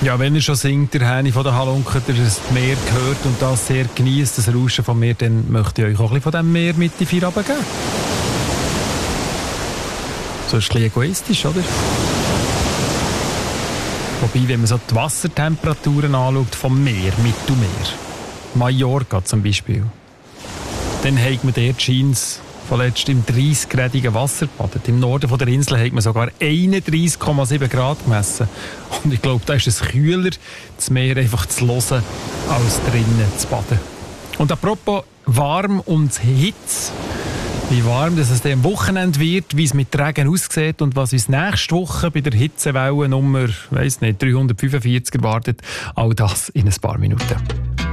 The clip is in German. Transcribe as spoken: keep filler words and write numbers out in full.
Ja, wenn er schon singt, der Häni von der Halunke, der das Meer gehört und das sehr genießt, das Rauschen vom Meer, dann möchte ich euch auch ein bisschen von diesem Meer mit in die Vier runtergeben. So ist es ein bisschen egoistisch, oder? Wobei, wenn man so die Wassertemperaturen anschaut vom Meer, Mittelmeer, Mallorca zum Beispiel, dann hat man dort scheint's vorletzt im dreißig-gradigen Wasser gebadet. Im Norden von der Insel hat man sogar einunddreißig Komma sieben Grad gemessen. Und ich glaube, da ist es kühler, das Meer einfach zu hören, als drinnen zu baden. Und apropos warm und Hitze, wie warm dass es dann am Wochenende wird, wie es mit Regen aussieht und was uns nächste Woche bei der Hitzewelle Nummer weiss nicht, dreihundertfünfundvierzig erwartet, all das in ein paar Minuten.